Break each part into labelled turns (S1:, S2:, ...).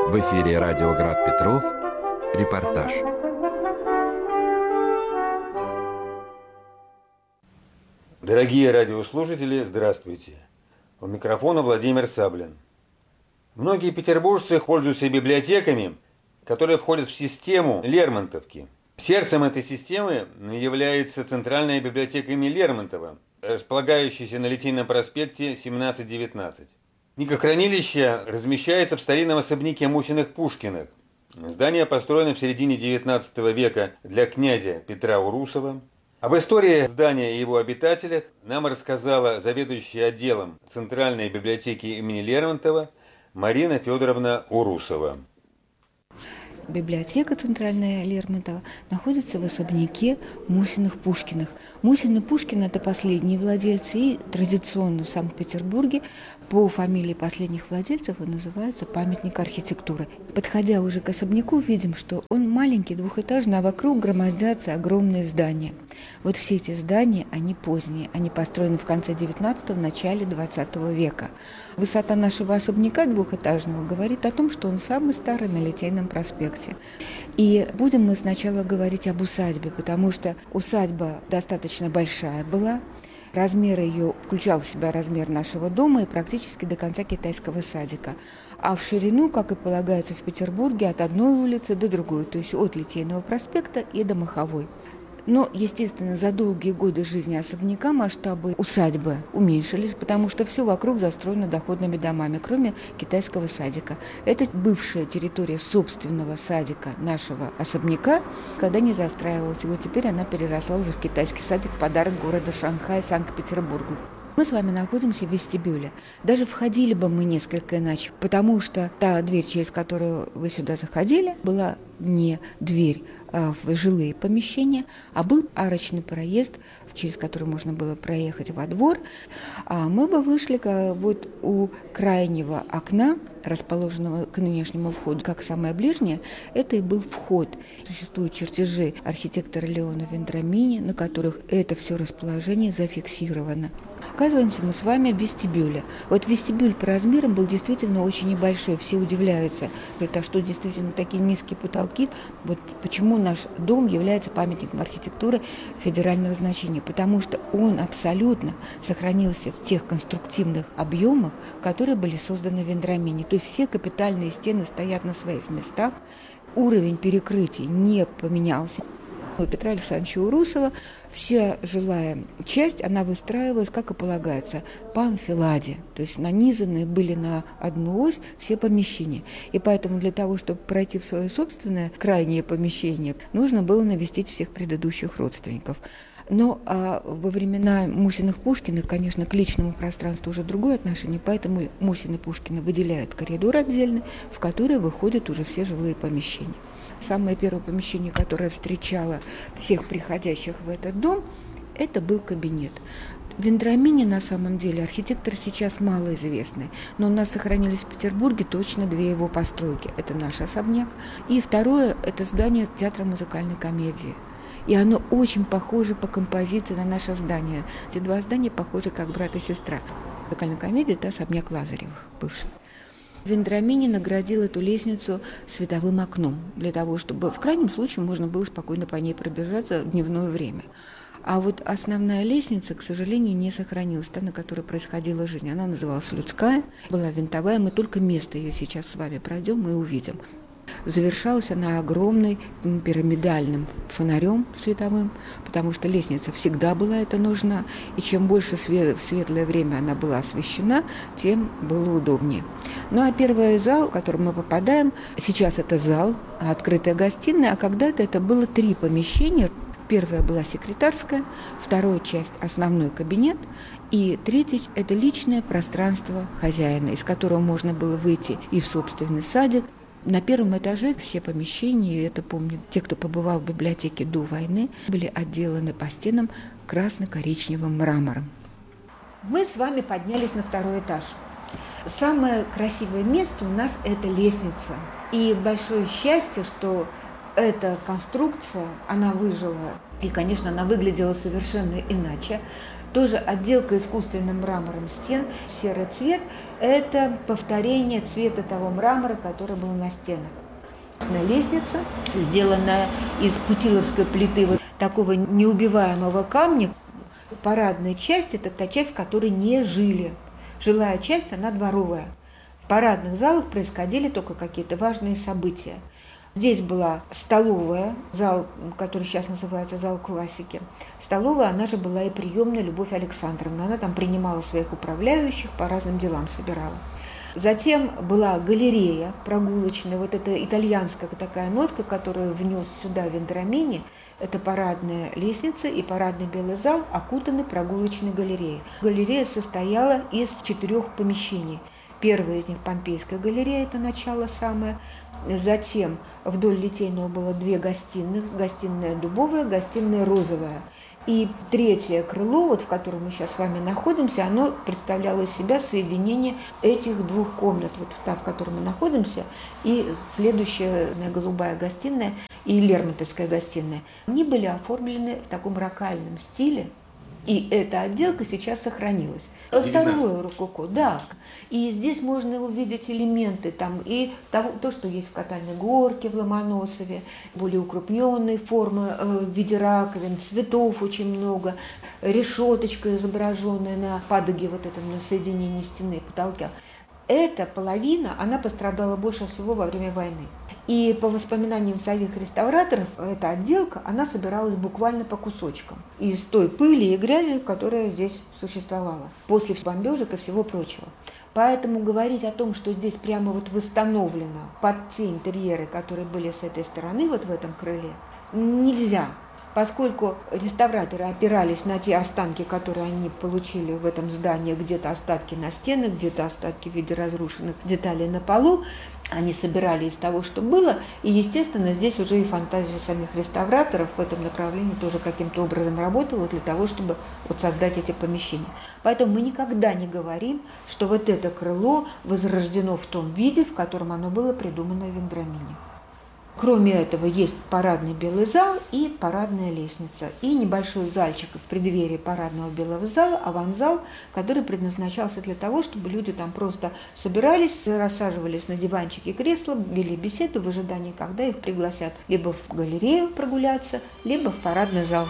S1: В эфире радио Град Петров. Репортаж.
S2: Дорогие радиослушатели, здравствуйте. У микрофона Владимир Саблин. Многие петербуржцы пользуются библиотеками, которые входят в систему Лермонтовки. Сердцем этой системы является Центральная библиотека имени Лермонтова, располагающаяся на Литейном проспекте 17-19. Книгохранилище размещается в старинном особняке Мусиных-Пушкиных. Здание построено в середине XIX века для князя Петра Урусова. Об истории здания и его обитателях нам рассказала заведующая отделом Центральной библиотеки имени Лермонтова Марина Федоровна Урусова.
S3: Библиотека Центральная Лермонтова находится в особняке Мусиных-Пушкиных. Мусины-Пушкины – это последние владельцы, и традиционно в Санкт-Петербурге по фамилии последних владельцев он называется памятник архитектуры. Подходя уже к особняку, видим, что он маленький, двухэтажный, а вокруг громоздятся огромные здания. Вот все эти здания, они поздние, они построены в конце XIX – начале XX века. Высота нашего особняка двухэтажного говорит о том, что он самый старый на Литейном проспекте. И будем мы сначала говорить об усадьбе, потому что усадьба достаточно большая была. Размер ее включал в себя размер нашего дома и практически до конца Китайского садика. А в ширину, как и полагается в Петербурге, от одной улицы до другой, то есть от Литейного проспекта и до Маховой. Но, естественно, за долгие годы жизни особняка масштабы усадьбы уменьшились, потому что все вокруг застроено доходными домами, кроме Китайского садика. Это бывшая территория собственного садика нашего особняка, когда не застраивалась. И вот теперь она переросла уже в Китайский садик, подарок города Шанхая Санкт-Петербургу. Мы с вами находимся в вестибюле. Даже входили бы мы несколько иначе, потому что та дверь, через которую вы сюда заходили, была не дверь в жилые помещения, а был арочный проезд, через который можно было проехать во двор. А мы бы вышли вот у крайнего окна, расположенного к нынешнему входу, как самое ближнее, это и был вход. Существуют чертежи архитектора Леона Вендрамини, на которых это все расположение зафиксировано. Оказываемся мы с вами в вестибюле. Вот вестибюль по размерам был действительно очень небольшой. Все удивляются, что действительно такие низкие потолки. Вот почему наш дом является памятником архитектуры федерального значения. Потому что он абсолютно сохранился в тех конструктивных объемах, которые были созданы Вендрамини. То есть все капитальные стены стоят на своих местах. Уровень перекрытий не поменялся. У Петра Александровича Урусова вся жилая часть, она выстраивалась, как и полагается, по анфиладе. То есть нанизаны были на одну ось все помещения. И поэтому для того, чтобы пройти в свое собственное крайнее помещение, нужно было навестить всех предыдущих родственников. Но во времена Мусиных-Пушкиных, конечно, к личному пространству уже другое отношение, поэтому Мусины-Пушкины выделяют коридор отдельный, в который выходят уже все жилые помещения. Самое первое помещение, которое встречало всех приходящих в этот дом, это был кабинет. Вендрамини, на самом деле, архитектор сейчас малоизвестный, но у нас сохранились в Петербурге точно две его постройки. Это наш особняк. И второе – это здание театра музыкальной комедии. И оно очень похоже по композиции на наше здание. Эти два здания похожи как брат и сестра. Музыкальная комедия – это особняк Лазаревых, бывший. Вендрамини наградил эту лестницу световым окном, для того, чтобы в крайнем случае можно было спокойно по ней пробежаться в дневное время. А вот основная лестница, к сожалению, не сохранилась, та, на которой происходила жизнь. Она называлась Людская, была винтовая, мы только место ее сейчас с вами пройдем и увидим. Завершалась она огромным пирамидальным фонарем световым, потому что лестница всегда была это нужна, и чем больше в светлое время она была освещена, тем было удобнее. Ну а первый зал, в который мы попадаем, сейчас это зал, открытая гостиная, а когда-то это было три помещения. Первая была секретарская, вторая часть – основной кабинет, и третья – это личное пространство хозяина, из которого можно было выйти и в собственный садик. На первом этаже все помещения, и это помнят те, кто побывал в библиотеке до войны, были отделаны по стенам красно-коричневым мрамором. Мы с вами поднялись на второй этаж. Самое красивое место у нас – это лестница. И большое счастье, что эта конструкция, она выжила. И, конечно, она выглядела совершенно иначе. Тоже отделка искусственным мрамором стен. Серый цвет – это повторение цвета того мрамора, который был на стенах. Лестница, сделанная из путиловской плиты, вот такого неубиваемого камня. Парадная часть – это та часть, в которой не жили. Жилая часть, она дворовая. В парадных залах происходили только какие-то важные события. Здесь была столовая, зал, который сейчас называется зал классики. Столовая, она же была и приемная Любовь Александровна. Она там принимала своих управляющих, по разным делам собирала. Затем была галерея прогулочная, вот эта итальянская такая нотка, которую внес сюда Вендрамини. Это парадная лестница и парадный белый зал, окутаны прогулочной галереей. Галерея состояла из 4 помещений. Первая из них Помпейская галерея, это начало самое. Затем вдоль Литейного было 2 гостиных, гостиная дубовая, гостиная розовая. И третье крыло, вот в котором мы сейчас с вами находимся, оно представляло из себя соединение этих 2 комнат, вот та, в которой мы находимся, и следующая голубая гостиная и Лермонтовская гостиная. Они были оформлены в таком рокальном стиле, и эта отделка сейчас сохранилась. Второе рококо, да. И здесь можно увидеть элементы там и то, что есть в Катальной горке в Ломоносове, более укрупненные формы в виде раковин, цветов очень много, решеточка, изображенная на падуге вот этом на соединении стены и потолка. Эта половина, она пострадала больше всего во время войны. И по воспоминаниям самих реставраторов, эта отделка, она собиралась буквально по кусочкам из той пыли и грязи, которая здесь существовала после бомбежек и всего прочего. Поэтому говорить о том, что здесь прямо вот восстановлено под те интерьеры, которые были с этой стороны, вот в этом крыле, нельзя. Поскольку реставраторы опирались на те останки, которые они получили в этом здании, где-то остатки на стенах, где-то остатки в виде разрушенных деталей на полу, они собирали из того, что было, и, естественно, здесь уже и фантазия самих реставраторов в этом направлении тоже каким-то образом работала для того, чтобы вот создать эти помещения. Поэтому мы никогда не говорим, что вот это крыло возрождено в том виде, в котором оно было придумано в Вендрамини. Кроме этого, есть парадный белый зал и парадная лестница, и небольшой зальчик в преддверии парадного белого зала, аванзал, который предназначался для того, чтобы люди там просто собирались, рассаживались на диванчики и кресла, вели беседу в ожидании, когда их пригласят либо в галерею прогуляться, либо в парадный зал.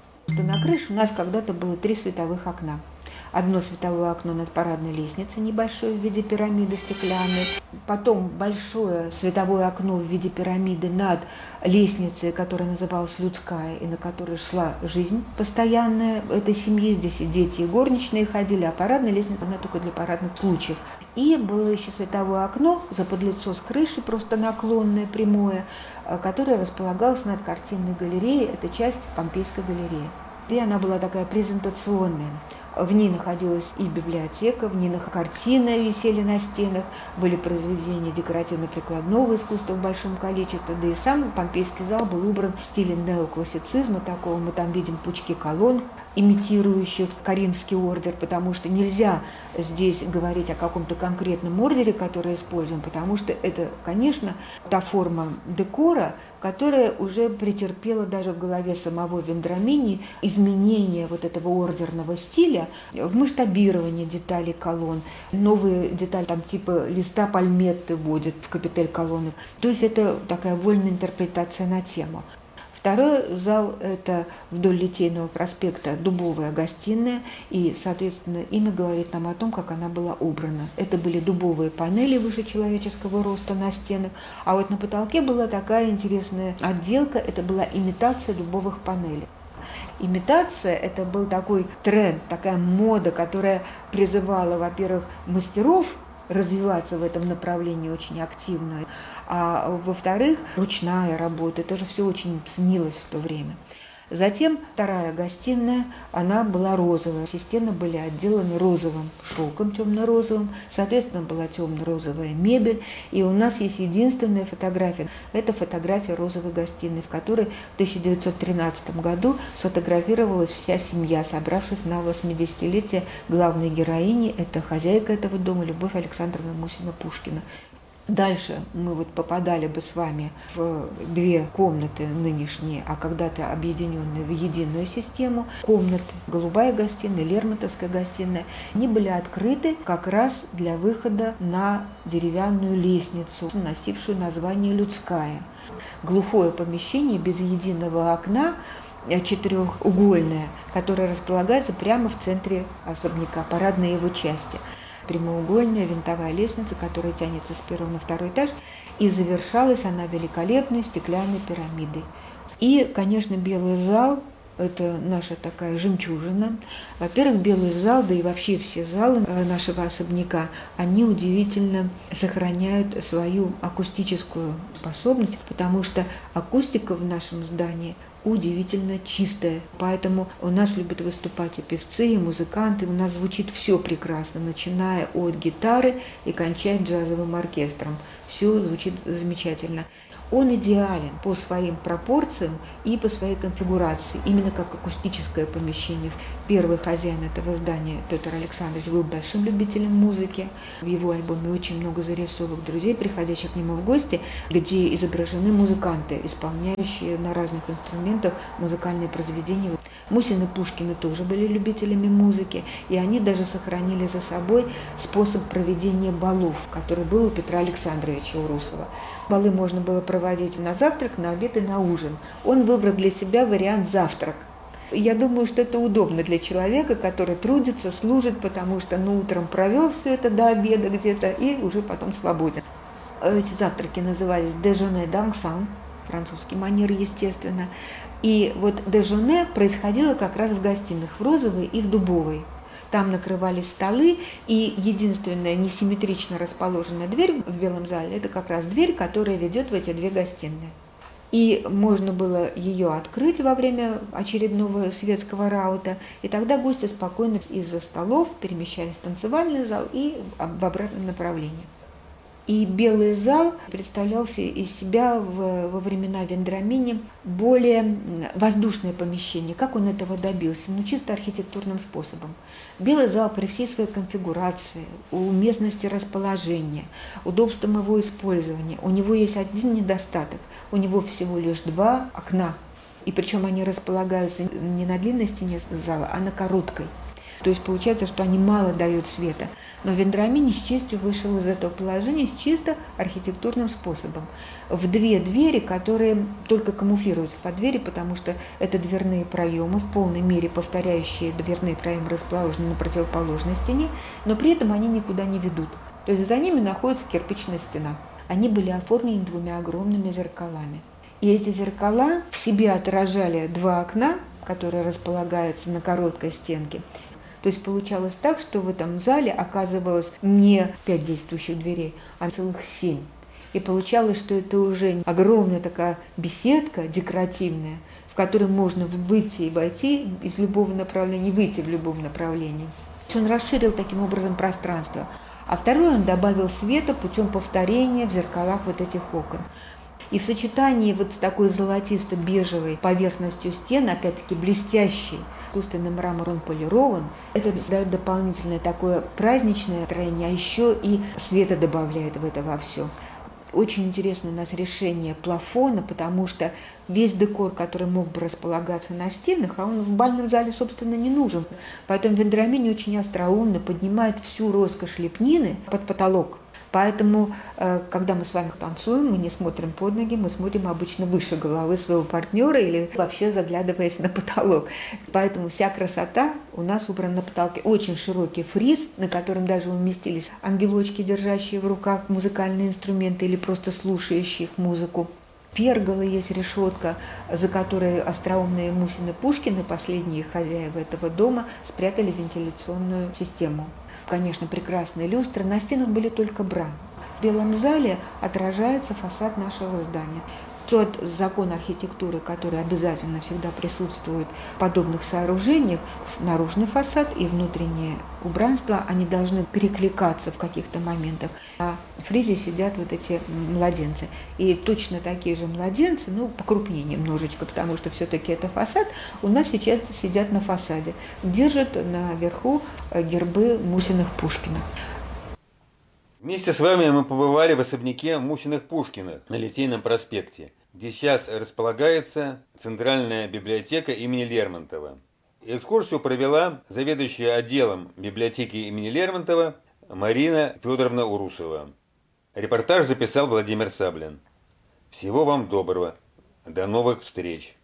S3: На крыше у нас когда-то было 3 световых окна. Одно световое окно над парадной лестницей, небольшое в виде пирамиды стеклянной. Потом большое световое окно в виде пирамиды над лестницей, которая называлась Людская, и на которой шла жизнь постоянная этой семьи. Здесь и дети, и горничные ходили, а парадная лестница, она только для парадных случаев. И было еще световое окно заподлицо с крышей, просто наклонное, прямое, которое располагалось над картинной галереей. Это часть Помпейской галереи. И она была такая презентационная. В ней находилась и библиотека, в ней картины висели на стенах, были произведения декоративно-прикладного искусства в большом количестве, да и сам Помпейский зал был убран в стиле неоклассицизма такого. Мы там видим пучки колонн, имитирующих Каримский ордер, потому что нельзя здесь говорить о каком-то конкретном ордере, который используем, потому что это, конечно, та форма декора, которая уже претерпела даже в голове самого Вендрамини изменение вот этого ордерного стиля в масштабировании деталей колонн. Новые детали там типа листа пальметты вводят в капитель колонны. То есть это такая вольная интерпретация на тему. Второй зал – это вдоль Литейного проспекта дубовая гостиная, и, соответственно, имя говорит нам о том, как она была убрана. Это были дубовые панели выше человеческого роста на стенах, а вот на потолке была такая интересная отделка – это была имитация дубовых панелей. Имитация – это был такой тренд, такая мода, которая призывала, во-первых, мастеров развиваться в этом направлении очень активно, а во-вторых, ручная работа, это же все очень ценилось в то время. Затем вторая гостиная, она была розовая. Все стены были отделаны розовым шелком, темно-розовым, соответственно, была темно-розовая мебель. И у нас есть единственная фотография. Это фотография розовой гостиной, в которой в 1913 году сфотографировалась вся семья, собравшись на 80-летие главной героини. Это хозяйка этого дома Любовь Александровна Мусина-Пушкина. Дальше мы вот попадали бы с вами в две комнаты нынешние, а когда-то объединенные в единую систему. Комнаты голубая гостиная, Лермонтовская гостиная, они были открыты как раз для выхода на деревянную лестницу, носившую название «Людская». Глухое помещение без единого окна, четырехугольное, которое располагается прямо в центре особняка, парадной его части. Прямоугольная винтовая лестница, которая тянется с первого на второй этаж, и завершалась она великолепной стеклянной пирамидой. И, конечно, белый зал – это наша такая жемчужина. Во-первых, белый зал, да и вообще все залы нашего особняка, они удивительно сохраняют свою акустическую способность, потому что акустика в нашем здании удивительно чистая. Поэтому у нас любят выступать и певцы, и музыканты. У нас звучит все прекрасно, начиная от гитары и кончая джазовым оркестром. Все звучит замечательно. Он идеален по своим пропорциям и по своей конфигурации, именно как акустическое помещение. Первый хозяин этого здания, Петр Александрович, был большим любителем музыки. В его альбоме очень много зарисовок друзей, приходящих к нему в гости, где изображены музыканты, исполняющие на разных инструментах музыкальные произведения. Мусин и Пушкин тоже были любителями музыки, и они даже сохранили за собой способ проведения балов, который был у Петра Александровича Урусова. Балы можно было проводить на завтрак, на обед и на ужин. Он выбрал для себя вариант завтрак. Я думаю, что это удобно для человека, который трудится, служит, потому что утром провел все это до обеда где-то и уже потом свободен. Эти завтраки назывались «déjeuner dansant», французский манер, естественно. И вот «déjeuner» происходило как раз в гостиных, в Розовой и в Дубовой. Там накрывались столы, и единственная несимметрично расположенная дверь в Белом зале – это как раз дверь, которая ведет в эти две гостиные. И можно было ее открыть во время очередного светского раута, и тогда гости спокойно из-за столов перемещались в танцевальный зал и в обратном направлении. И белый зал представлялся из себя во времена Вендрамини более воздушное помещение. Как он этого добился? Чисто архитектурным способом. Белый зал при всей своей конфигурации, уместности расположения, удобством его использования, у него есть один недостаток. У него всего лишь 2 окна. И причем они располагаются не на длинной стене зала, а на короткой. То есть получается, что они мало дают света. Но Вендрамини с честью вышел из этого положения с чисто архитектурным способом. В 2 двери, которые только камуфлируются под двери, потому что это дверные проемы, в полной мере повторяющие дверные проемы, расположенные на противоположной стене, но при этом они никуда не ведут. То есть за ними находится кирпичная стена. Они были оформлены 2 огромными зеркалами. И эти зеркала в себе отражали 2 окна, которые располагаются на короткой стенке. То есть получалось так, что в этом зале оказывалось не 5 действующих дверей, а целых 7. И получалось, что это уже огромная такая беседка декоративная, в которой можно выйти и войти из любого направления, выйти в любом направлении. Он расширил таким образом пространство. А второй он добавил света путем повторения в зеркалах вот этих окон. И в сочетании вот с такой золотисто-бежевой поверхностью стен, опять-таки блестящей, искусственный мрамор, он полирован, это дает дополнительное такое праздничное настроение, а еще и света добавляет в это во все. Очень интересно у нас решение плафона, потому что весь декор, который мог бы располагаться на стенах, а он в бальном зале, собственно, не нужен. Поэтому Вендрамини очень остроумно поднимает всю роскошь лепнины под потолок. Поэтому, когда мы с вами танцуем, мы не смотрим под ноги, мы смотрим обычно выше головы своего партнера или вообще заглядываясь на потолок. Поэтому вся красота у нас убрана на потолке. Очень широкий фриз, на котором даже уместились ангелочки, держащие в руках музыкальные инструменты или просто слушающие их музыку. Пергола есть, решетка, за которой остроумные Мусин и Пушкин, последние хозяева этого дома, спрятали вентиляционную систему. Конечно, прекрасные люстры, на стенах были только бра. В белом зале отражается фасад нашего здания. Тот закон архитектуры, который обязательно всегда присутствует в подобных сооружениях, наружный фасад и внутреннее убранство, они должны перекликаться в каких-то моментах. А в фризе сидят вот эти младенцы. И точно такие же младенцы, покрупнее немножечко, потому что все-таки это фасад, у нас сейчас сидят на фасаде. Держат наверху гербы Мусиных Пушкина.
S2: Вместе с вами мы побывали в особняке Мусиных-Пушкиных на Литейном проспекте, где сейчас располагается Центральная библиотека имени Лермонтова. Экскурсию провела заведующая отделом библиотеки имени Лермонтова Марина Федоровна Урусова. Репортаж записал Владимир Саблин. Всего вам доброго. До новых встреч.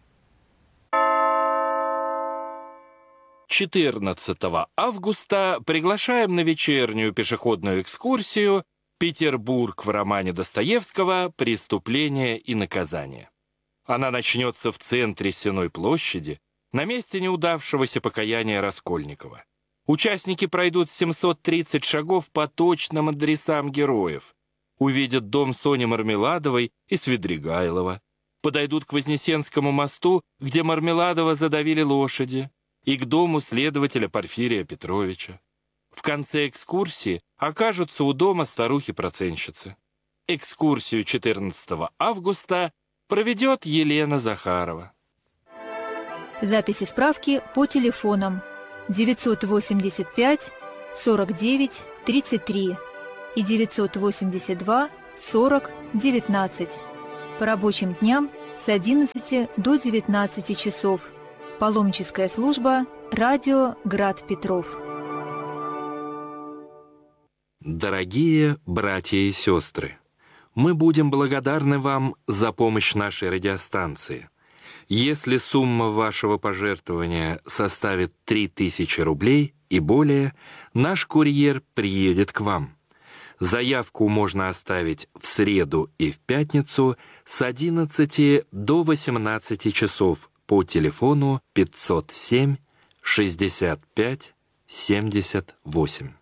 S4: 14 августа приглашаем на вечернюю пешеходную экскурсию «Петербург» в романе Достоевского «Преступление и наказание». Она начнется в центре Сенной площади, на месте неудавшегося покаяния Раскольникова. Участники пройдут 730 шагов по точным адресам героев, увидят дом Сони Мармеладовой и Свидригайлова, подойдут к Вознесенскому мосту, где Мармеладова задавили лошади, и к дому следователя Порфирия Петровича. В конце экскурсии окажутся у дома старухи-процентщицы. Экскурсию 14 августа проведет Елена Захарова.
S5: Записи справки по телефонам 985 49 33 и 982 40 19. По рабочим дням с 11 до 19 часов. Паломническая служба «Радио Град Петров».
S4: Дорогие братья и сестры, мы будем благодарны вам за помощь нашей радиостанции. Если сумма вашего пожертвования составит 3000 рублей и более, наш курьер приедет к вам. Заявку можно оставить в среду и в пятницу с 11 до 18 часов по телефону 507 65 78.